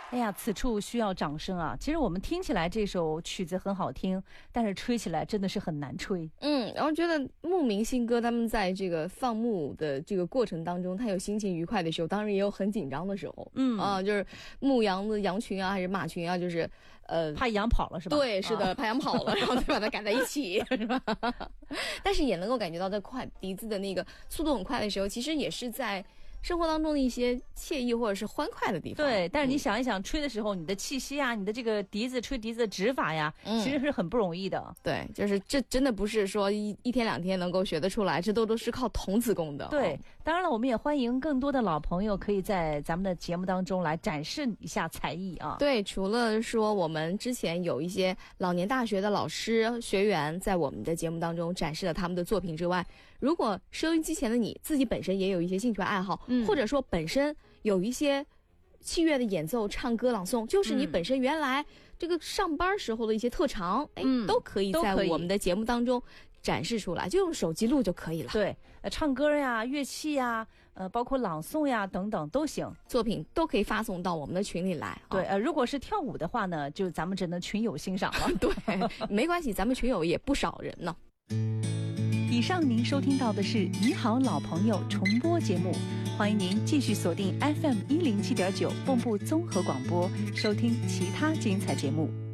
哎呀，此处需要掌声啊！其实我们听起来这首曲子很好听，但是吹起来真的是很难吹。 然后觉得牧民新歌他们在这个放牧的这个过程当中，他有心情愉快的时候，当然也有很紧张的时候。就是牧羊的羊群啊，还是马群啊，就是怕羊跑了是吧？ 对，是的，怕羊跑了，然后再把它赶在一起，是吧？但是也能够感觉到在笛子的那个速度很快的时候，其实也是在生活当中的一些惬意或者是欢快的地方。 对，但是你想一想，吹的时候你的气息啊，你的这个吹笛子的指法呀，其实是很不容易的。 对，就是这真的不是说一天两天能够学得出来，这都是靠童子功的。 对，当然了，我们也欢迎更多的老朋友可以在咱们的节目当中来展示一下才艺啊。 对，除了说我们之前有一些老年大学的老师学员在我们的节目当中展示了他们的作品之外，如果收音机前的你自己本身也有一些兴趣爱好，或者说本身有一些器乐的演奏、唱歌、朗诵，就是你本身原来这个上班时候的一些特长，都可以在我们的节目当中展示出来，就用手机录就可以了。 对，唱歌呀、乐器呀，包括朗诵呀等等都行， 作品都可以发送到我们的群里来。 对，如果是跳舞的话呢，就咱们只能群友欣赏了。 对，没关系，咱们群友也不少人呢。 以上您收听到的是《你好老朋友》重播节目，欢迎您继续锁定 FM 107.9 蚌埠综合广播，收听其他精彩节目。